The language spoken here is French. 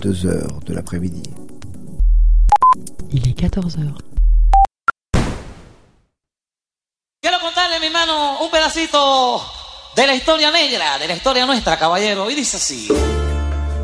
2h de l'après-midi. Il est 14h. Quiero contarle, mi hermano, un pedacito de la historia negra, de la historia nuestra, caballero, y dice así.